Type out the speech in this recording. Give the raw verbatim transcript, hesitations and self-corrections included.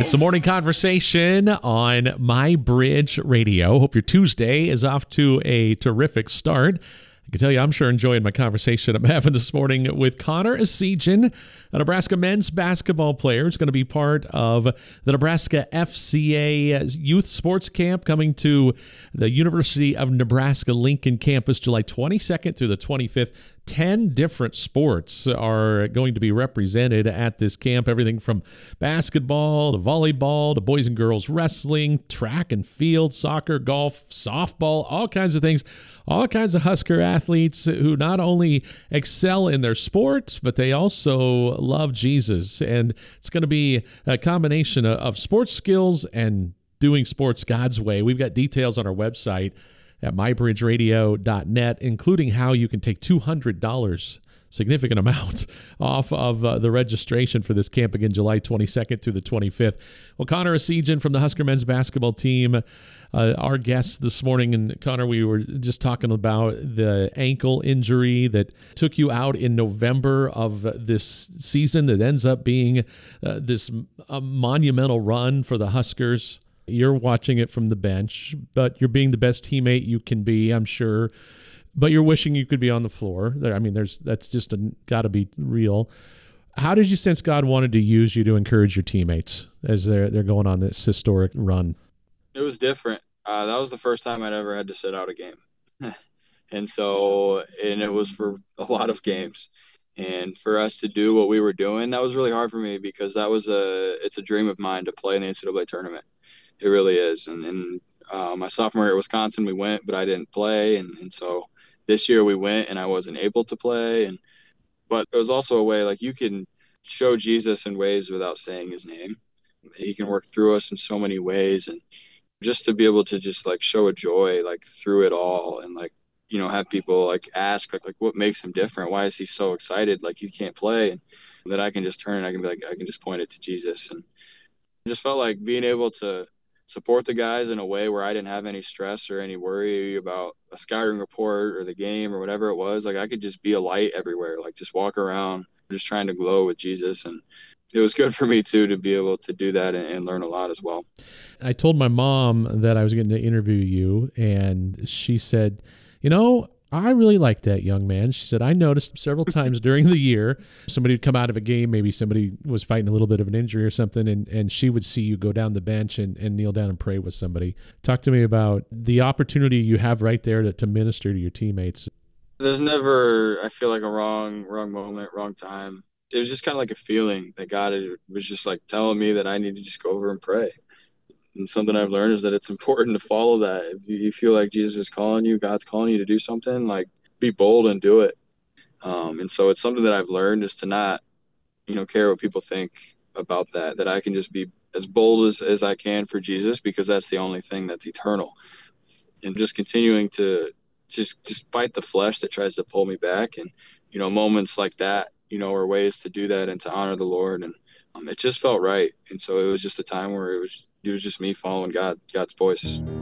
It's the morning conversation on My Bridge Radio. Hope your Tuesday is off to a terrific start. I can tell you I'm sure enjoying my conversation I'm having this morning with Connor Essegian, a Nebraska men's basketball player. Who's going to be part of the Nebraska F C A Youth Sports Camp coming to the University of Nebraska-Lincoln campus July twenty-second through the twenty-fifth. Ten different sports are going to be represented at this camp. Everything from basketball to volleyball to boys and girls wrestling, track and field, soccer, golf, softball, all kinds of things. All kinds of Husker athletes who not only excel in their sports, but they also love Jesus. And it's going to be a combination of sports skills and doing sports God's way. We've got details on our website at my bridge radio dot net, including how you can take two hundred dollars, significant amount, off of uh, the registration for this camp, again, July twenty-second through the twenty-fifth. Well, Connor Essegian from the Husker men's basketball team, uh, our guest this morning. And Connor, we were just talking about the ankle injury that took you out in November of this season that ends up being uh, this uh, monumental run for the Huskers. You're watching it from the bench, but you're being the best teammate you can be, I'm sure. But you're wishing you could be on the floor. There, I mean, there's that's just got to be real. How did you sense God wanted to use you to encourage your teammates as they're they're going on this historic run? It was different. Uh, that was the first time I'd ever had to sit out a game, and so and it was for a lot of games. And for us to do what we were doing, that was really hard for me because that was a it's a dream of mine to play in the N C double A tournament. It really is. And, and uh, my sophomore year at Wisconsin, we went, but I didn't play. And, and so this year we went and I wasn't able to play. And but it was also a way, like, you can show Jesus in ways without saying his name. He can work through us in so many ways. And just to be able to just, like, show a joy, like, through it all. And, like, you know, have people, like, ask, like, like what makes him different? Why is he so excited? Like, he can't play. And that I can just turn and I can be like, I can just point it to Jesus. And I just felt like being able to support the guys in a way where I didn't have any stress or any worry about a scouting report or the game or whatever it was. Like, I could just be a light everywhere, like just walk around, just trying to glow with Jesus. And it was good for me too, to be able to do that and, and learn a lot as well. I told my mom that I was going to interview you, and she said, you know, I really like that young man. She said, I noticed several times during the year, somebody would come out of a game, maybe somebody was fighting a little bit of an injury or something, and, and she would see you go down the bench and, and kneel down and pray with somebody. Talk to me about the opportunity you have right there to, to minister to your teammates. There's never, I feel like, a wrong, wrong moment, wrong time. It was just kind of like a feeling that God was just like telling me that I need to just go over and pray. And something I've learned is that it's important to follow that. If you feel like Jesus is calling you, God's calling you to do something, like, be bold and do it. Um, and so it's something that I've learned is to not, you know, care what people think about that, that I can just be as bold as, as I can for Jesus, because that's the only thing that's eternal. And just continuing to just, just fight the flesh that tries to pull me back. And, you know, moments like that, you know, are ways to do that and to honor the Lord. And um, it just felt right. And so it was just a time where it was, it was just me following God, God's voice.